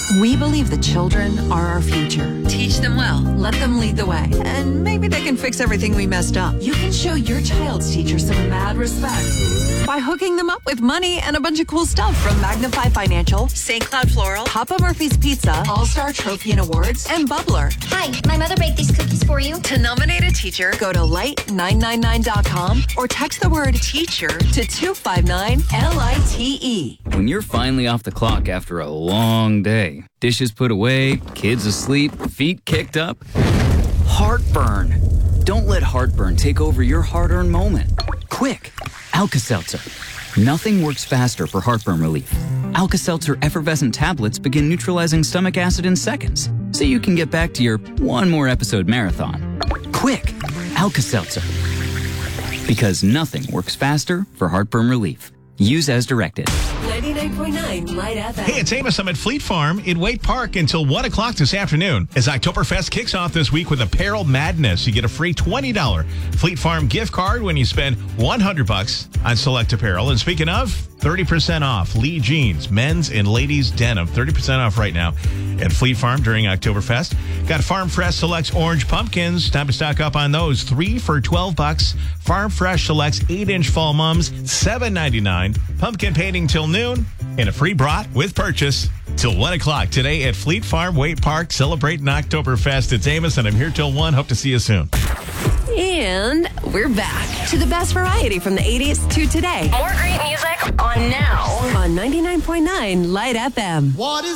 We believe the children are our future. Teach them well, let them lead the way, and maybe they can fix everything we messed up. You can show your child's teacher some mad respect by hooking them up with money and a bunch of cool stuff from Magnify Financial, St. Cloud Floral, Papa Murphy's Pizza, All-Star Trophy and Awards, and Bubbler. Hi, my mother baked these cookies for you. To nominate a teacher, go to light999.com or text the word teacher to 259-LITE. When you're finally off the clock after a long day, dishes put away, kids asleep, feet kicked up, heartburn. Don't let heartburn take over your hard-earned moment. Quick, Alka-Seltzer. Nothing works faster for heartburn relief. Alka-Seltzer effervescent tablets begin neutralizing stomach acid in seconds, so you can get back to your one more episode marathon. Quick, Alka-Seltzer. Because nothing works faster for heartburn relief. Use as directed. 99.9 Light FM. Hey, it's Amos. I'm at Fleet Farm in Waite Park until 1 o'clock this afternoon as Oktoberfest kicks off this week with Apparel Madness. You get a free $20 Fleet Farm gift card when you spend $100 on select apparel. And speaking of, 30% off Lee Jeans, men's and ladies denim. 30% off right now at Fleet Farm during Oktoberfest. Got Farm Fresh Selects orange pumpkins. Time to stock up on those. 3 for $12. Farm Fresh Selects 8-inch fall mums, $7.99. Pumpkin painting till noon. And a free brat with purchase till 1 o'clock today at Fleet Farm, Waite Park, celebrating Oktoberfest. It's Amos, and I'm here till 1. Hope to see you soon. And we're back to the best variety from the 80s to today. More great music on now. On 99.9 Light FM. What is